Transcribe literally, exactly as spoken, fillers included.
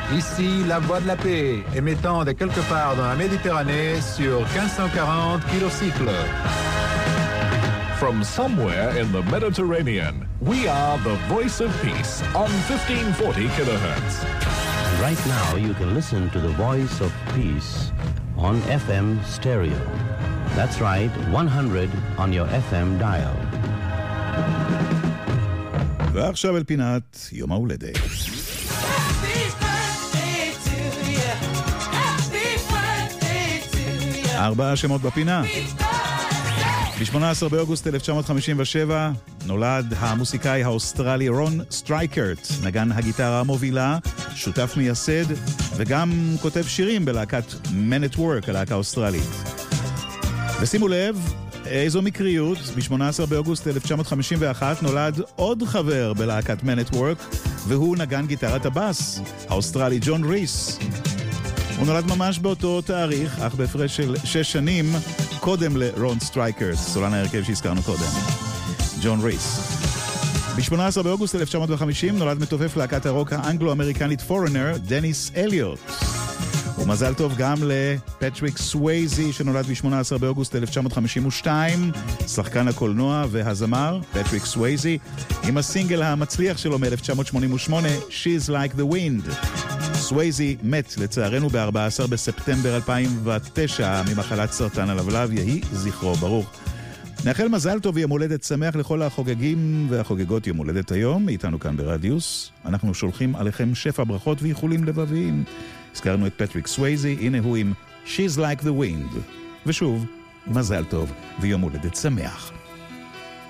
Ici, la voix de la paix, émettant de quelque part dans la Méditerranée sur quinze cent quarante kilocycles. From somewhere in the Mediterranean, we are the voice of peace on fifteen forty kilohertz. Right now you can listen to the voice of peace on F M stereo. That's right, one hundred on your F M dial. ועכשיו אל פינת יום ההולדת. ארבעה שמות בפינה. ב-שמונה עשר באוגוסט אלף תשע מאות חמישים ושבע נולד המוסיקאי האוסטרלי רון סטרייקרט, נגן הגיטרה המובילה, שותף מייסד וגם כותב שירים בלהקת Man at Work, הלהקה האוסטרלית. ושימו לב, איזו מקריות, ב-שמונה עשר באוגוסט אלף תשע מאות חמישים ואחת נולד עוד חבר בלהקת Man at Work, והוא נגן גיטרת הבאס, האוסטרלי ג'ון ריס. הוא נולד ממש באותו תאריך, אך בהפרש של שש שנים קודם לרון סטרייקרט, סולן ההרכב שהזכרנו קודם, ג'ון ריס. ב-שמונה עשר באוגוסט אלף תשע מאות וחמישים נולד מתופף להקת הרוק האנגלו-אמריקנית פורנר, דניס אליוט. ומזל טוב גם לפטריק סווייזי, שנולד ב-שמונה עשר באוגוסט אלף תשע מאות חמישים ושתיים, שחקן הקולנוע והזמר, פטריק סווייזי, עם הסינגל המצליח שלו מ-אלף תשע מאות שמונים ושמונה, She's Like the Wind. סווייזי מת לצערנו ב-ארבעה עשר בספטמבר אלפיים ותשע ממחלת סרטן הלבלב, יהי זכרו ברוך. נאחל מזל טוב ויום הולדת שמח לכל החוגגים והחוגגות יום הולדת היום, איתנו כאן ברדיוס. אנחנו שולחים עליכם שפע ברכות ואיחולים לבביים. הזכרנו את פטריק סווייזי, הנה הוא עם She's Like the Wind. ושוב, מזל טוב ויום הולדת שמח.